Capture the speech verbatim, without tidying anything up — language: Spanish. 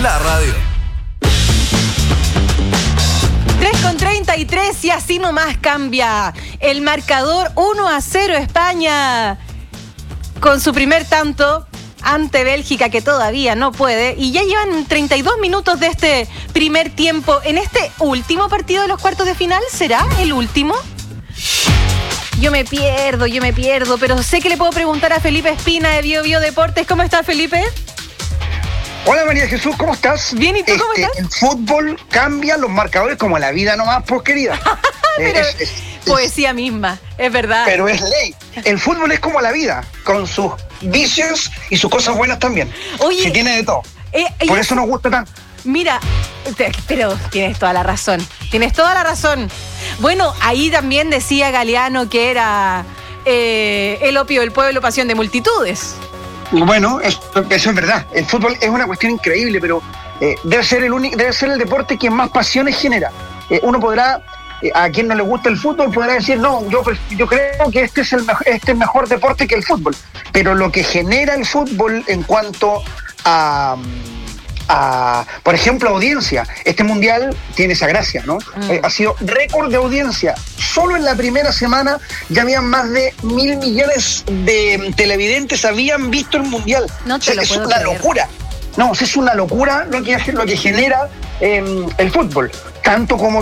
la radio. tres con treinta y tres y así nomás cambia el marcador. Uno a cero España con su primer tanto ante Bélgica, que todavía no puede, y ya llevan treinta y dos minutos de este primer tiempo. En este último partido de los cuartos de final, ¿será el último? Yo me pierdo, yo me pierdo, pero sé que le puedo preguntar a Felipe Espina de Bio Bio Deportes. ¿Cómo estás, Felipe? Hola, María Jesús, ¿cómo estás? Bien, ¿y tú cómo este, estás? El fútbol cambia los marcadores como la vida nomás, pues, querida. Pero es, es, poesía es, misma, es verdad. Pero es ley. El fútbol es como la vida, con sus vicios y sus cosas buenas también. Oye, que tiene de todo. Eh, Por eso nos gusta tanto. Mira, pero tienes toda la razón, tienes toda la razón. Bueno, ahí también decía Galeano que era eh, el opio del pueblo, pasión de multitudes. Bueno, eso, eso es verdad. El fútbol es una cuestión increíble, pero eh, debe ser el único, debe ser el deporte que más pasiones genera. Eh, uno podrá, eh, a quien no le gusta el fútbol, podrá decir, no, yo, yo creo que este es el mejor, este es mejor deporte que el fútbol. Pero lo que genera el fútbol en cuanto a... A, por ejemplo, audiencia. Este mundial tiene esa gracia, ¿no? Mm. Eh, ha sido récord de audiencia. Solo en la primera semana ya habían más de mil millones de televidentes habían visto el mundial. No te o sea, lo es puedo una creer. locura. No, es una locura lo que, lo que genera eh, el fútbol. Tanto como